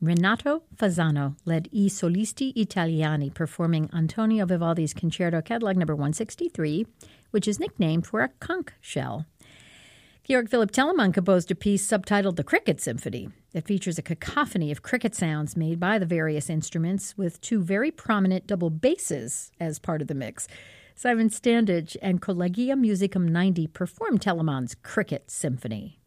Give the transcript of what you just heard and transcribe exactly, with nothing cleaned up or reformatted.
Renato Fasano led I Solisti Italiani performing Antonio Vivaldi's Concerto Catalog number one sixty-three, which is nicknamed for a conch shell. Georg Philipp Telemann composed a piece subtitled The Cricket Symphony. It features a cacophony of cricket sounds made by the various instruments with two very prominent double basses as part of the mix. Simon Standage and Collegium Musicum ninety performed Telemann's Cricket Symphony.